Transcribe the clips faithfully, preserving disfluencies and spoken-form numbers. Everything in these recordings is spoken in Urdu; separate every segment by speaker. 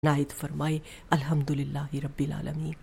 Speaker 1: عنایت فرمائے. الحمدللہ رب العالمین.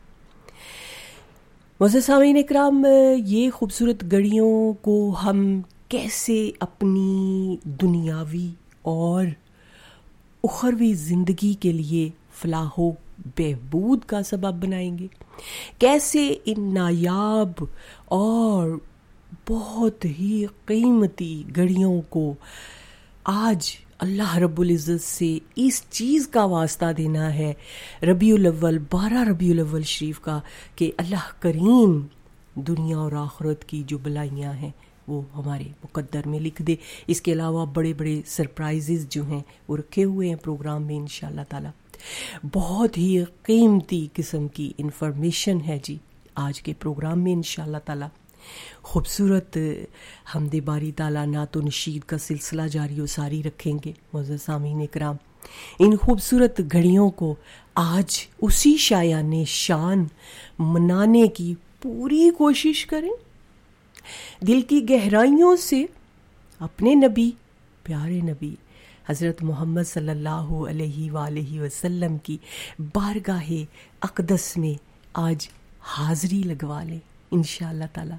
Speaker 1: معزز سامعین اکرام، یہ خوبصورت گھڑیوں کو ہم کیسے اپنی دنیاوی اور اخروی زندگی کے لیے فلاح و بہبود کا سبب بنائیں گے، کیسے ان نایاب اور بہت ہی قیمتی گھڑیوں کو آج اللہ رب العزت سے اس چیز کا واسطہ دینا ہے ربیع الاول، بارہ ربیع الاول شریف کا، کہ اللہ کریم دنیا اور آخرت کی جو بلائیاں ہیں وہ ہمارے مقدر میں لکھ دے. اس کے علاوہ بڑے بڑے سرپرائزز جو ہیں وہ رکھے ہوئے ہیں پروگرام میں انشاءاللہ تعالی. بہت ہی قیمتی قسم کی انفارمیشن ہے جی آج کے پروگرام میں انشاءاللہ تعالی. خوبصورت حمد باری تعالیٰ نعت و نشید کا سلسلہ جاری و ساری رکھیں گے. معزز سامعین اکرام، ان خوبصورت گھڑیوں کو آج اسی شایان شان منانے کی پوری کوشش کریں. دل کی گہرائیوں سے اپنے نبی، پیارے نبی حضرت محمد صلی اللہ علیہ وآلہ وسلم کی بارگاہ اقدس میں آج حاضری لگوا لیں انشاءاللہ تعالی.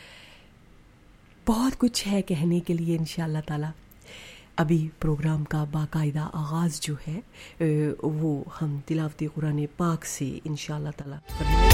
Speaker 1: بہت کچھ ہے کہنے کے لیے انشاءاللہ تعالی. ابھی پروگرام کا باقاعدہ آغاز جو ہے وہ ہم تلاوت قرآن پاک سے انشاءاللہ تعالی کریں.